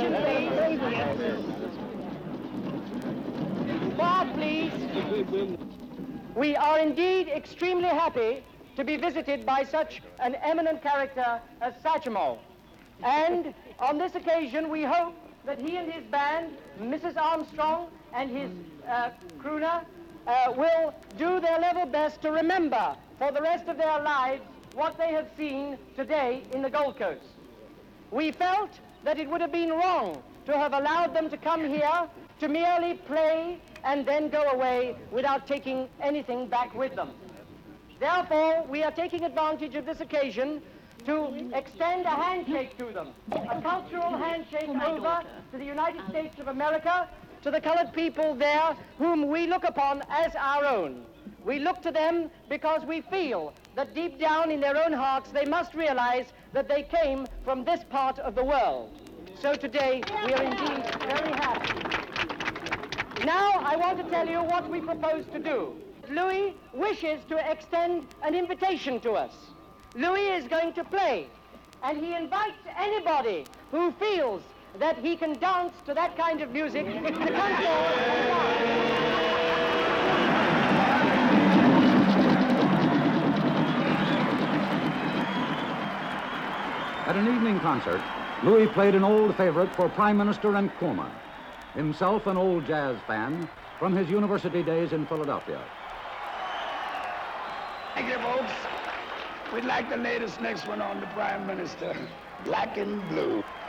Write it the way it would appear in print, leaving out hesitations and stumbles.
Quiet, please. We are indeed extremely happy to be visited by such an eminent character as Satchmo. And on this occasion, we hope that he and his band, Mrs. Armstrong and his crooner, will do their level best to remember for the rest of their lives what they have seen today in the Gold Coast. We felt that it would have been wrong to have allowed them to come here to merely play and then go away without taking anything back with them. Therefore, we are taking advantage of this occasion to extend a handshake to them, a cultural handshake over to the United States of America, to the colored people there whom we look upon as our own. We look to them because we feel that deep down in their own hearts they must realize that they came from this part of the world. So today we are indeed very happy. Now I want to tell you what we propose to do. Louis wishes to extend an invitation to us. Louis is going to play, and he invites anybody who feels that he can dance to that kind of music to come forward and dance. At an evening concert, Louis played an old favorite for Prime Minister Nkrumah, himself an old jazz fan from his university days in Philadelphia. Thank you, folks. We'd like to lay this next one on the Prime Minister, Black and Blue.